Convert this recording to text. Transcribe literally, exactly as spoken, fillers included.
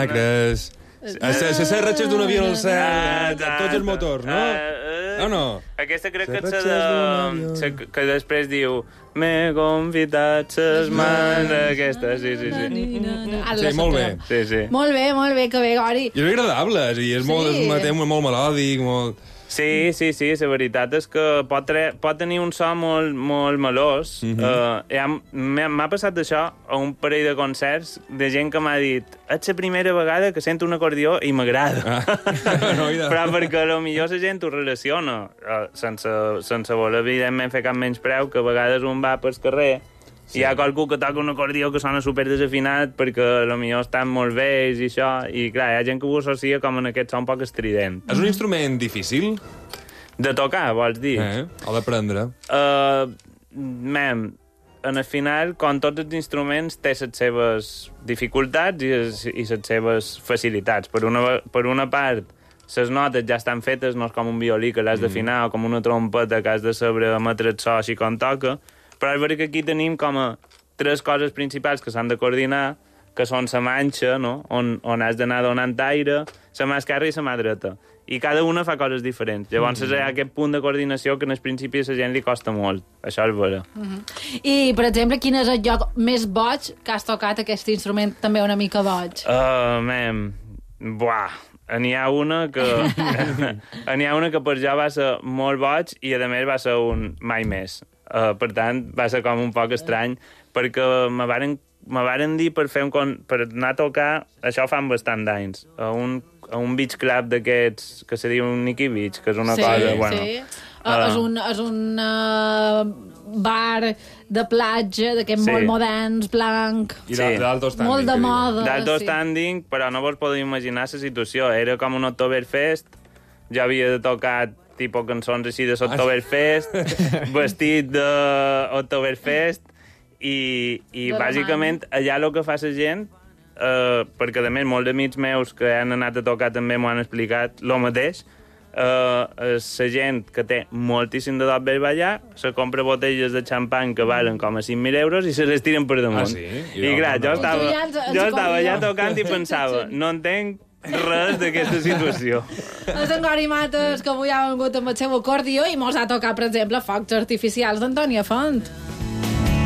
dimecres... Les serratges d'un avió al cel, tots els motors, no? No, no. Aquesta crec que és de... que després diu m'he confitat ses mans, aquesta, sí, sí, sí. Sí, molt bé. Sí, sí. Molt bé, molt bé, que bé, Gori. I és agradable, i és molt, és un tema molt melòdic, molt... Sí, sí, sí, la veritat és que pot, tre... pot tenir un so molt, molt melós. Uh -huh. uh, M'ha passat això a un parell de concerts de gent que m'ha dit és la primera vegada que sento un acordió i m'agrada. Ah. No, però perquè potser la gent ho relaciona, uh, sense, sense voler, evidentment, fer cap menyspreu, que a vegades un va pel carrer sí. Hi ha qualcú que toca un acordió que sona super desafinat perquè potser estan molt vells i això, i clar, hi ha gent que ho associa com en aquest so un poc estrident. És un instrument difícil? De tocar, vols dir? Eh, o d'aprendre. Uh, mem, en el final, com tots els instruments, té les seves dificultats i les, i les seves facilitats. Per una, per una part, les notes ja estan fetes, no és com un violí que l'has mm. d'afinar o com una trompeta que has de saber emetre el so així com toca, però és veritat que aquí tenim com a tres coses principals que s'han de coordinar, que són la manxa, no? on, on has d'anar donant aire, la mà esquerra i la mà dreta. I cada una fa coses diferents. Llavors mm -hmm. hi ha aquest punt de coordinació que en el principi a la gent li costa molt. Això és vera. Mm -hmm. I, per exemple, quin és el lloc més boig que has tocat aquest instrument també una mica boig? Uh, mem, buah, n'hi ha una que... n'hi ha una que per jo va ser molt boig i, a més, va ser un mai més. Uh, per tant, va ser com un poc estrany, perquè me varen, me varen dir per, fer un con... per anar a tocar, això fa bastant d'anys, a un a un beach club d'aquests que se diu un Nicky Beach, que és una sí, cosa... Bueno, sí, uh, és un, és un uh, bar de platja, d'aquests sí. molt moderns, blanc... I sí. d'alto standing. Molt de moda. D'alto sí. standing, però no vos podeu imaginar la situació. Era com un Oktoberfest, jo havia de tocar tipus cançons així de l'Oktoberfest, vestit d'Oktoberfest, i, i bàsicament allà el que fa la gent... Uh, perquè, a més, molts amics meus que han anat a tocar també m'ho han explicat el mateix. Uh, la gent que té moltíssim de dot per ballar se compra botelles de xampany que valen com a cinc mil euros i se les tiren per damunt. Ah, sí? I, I clar, jo estava, ja ens, ens jo estava allà tocant i pensava, no entenc res d'aquesta situació. És en Gori Mates, que avui ha vengut amb el seu acordió i mos ha tocat, per exemple, focs artificials d'Antònia Font.